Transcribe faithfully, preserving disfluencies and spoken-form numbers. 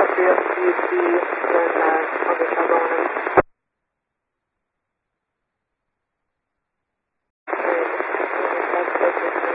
appropriate, you see when uh, I'll just have on them.